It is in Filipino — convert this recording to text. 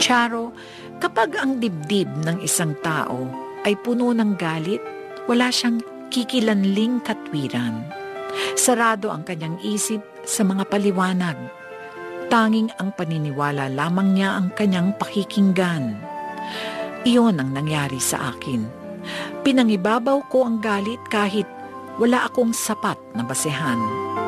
Charo, kapag ang dibdib ng isang tao ay puno ng galit, wala siyang kikilanling katwiran. Sarado ang kanyang isip sa mga paliwanag. Tanging ang paniniwala lamang niya ang kanyang pakikinggan. Iyon ang nangyari sa akin. Pinangibabaw ko ang galit kahit wala akong sapat na basehan.